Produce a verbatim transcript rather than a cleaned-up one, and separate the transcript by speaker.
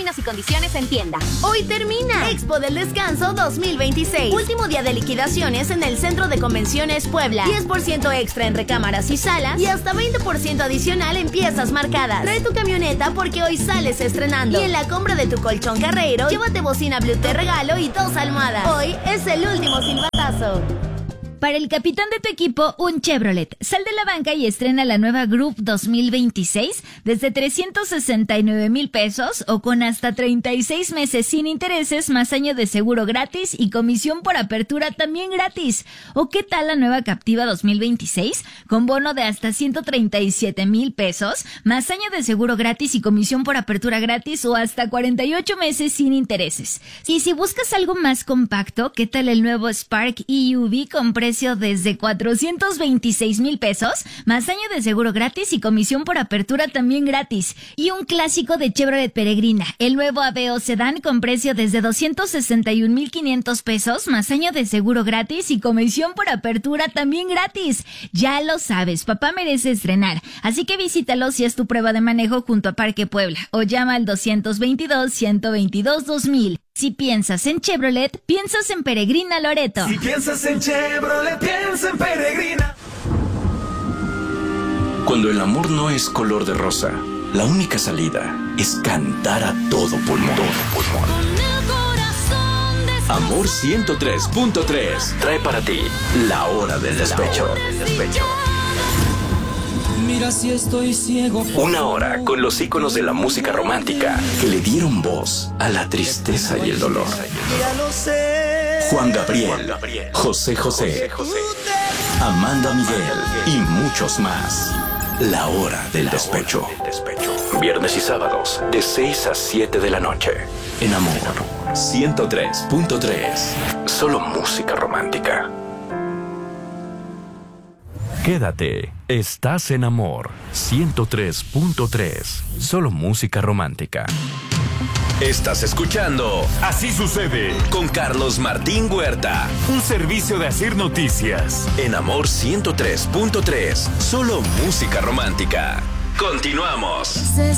Speaker 1: Términos y condiciones en tienda.
Speaker 2: Hoy termina Expo del Descanso dos mil veintiséis. Último día de liquidaciones en el Centro de Convenciones Puebla. diez por ciento extra en recámaras y salas y hasta veinte por ciento adicional en piezas marcadas. Trae tu camioneta porque hoy sales estrenando. Y en la compra de tu colchón Carreiro, llévate bocina Bluetooth de regalo y dos almohadas. Hoy es el último silbatazo.
Speaker 3: Para el capitán de tu equipo, un Chevrolet. Sal de la banca y estrena la nueva Group dos mil veintiséis desde trescientos sesenta y nueve mil pesos o con hasta treinta y seis meses sin intereses, más año de seguro gratis y comisión por apertura también gratis. ¿O qué tal la nueva Captiva dos mil veintiséis? Con bono de hasta ciento treinta y siete mil pesos, más año de seguro gratis y comisión por apertura gratis o hasta cuarenta y ocho meses sin intereses. Y si buscas algo más compacto, ¿qué tal el nuevo Spark E U V con precio desde cuatrocientos veintiséis mil pesos, más año de seguro gratis y comisión por apertura también gratis? Y un clásico de Chevrolet Peregrina, el nuevo Aveo Sedán con precio desde doscientos sesenta y un mil quinientos pesos, más año de seguro gratis y comisión por apertura también gratis. Ya lo sabes, papá merece estrenar, así que visítalo si es tu prueba de manejo junto a Parque Puebla o llama al doscientos veintidós, ciento veintidós, dos mil. Si piensas en Chevrolet, piensas en Peregrina Loreto.
Speaker 4: Si piensas en Chevrolet, piensa en Peregrina.
Speaker 5: Cuando el amor no es color de rosa, la única salida es cantar a todo pulmón. Todo pulmón. Amor ciento tres punto tres trae para ti la hora del despecho. La hora del despecho.
Speaker 6: Mira si estoy ciego.
Speaker 5: Una hora con los íconos de la música romántica que le dieron voz a la tristeza y el dolor. Juan Gabriel, José José, Amanda Miguel y muchos más. La hora del despecho. Viernes y sábados de seis a siete de la noche. En Amor ciento tres punto tres. Solo música romántica.
Speaker 7: Quédate, estás en Amor ciento tres punto tres. Solo música romántica.
Speaker 8: Estás escuchando Así Sucede con Carlos Martín Huerta.
Speaker 7: Un servicio de Asir Noticias.
Speaker 8: En Amor ciento tres punto tres. Solo música romántica. Continuamos.
Speaker 6: Se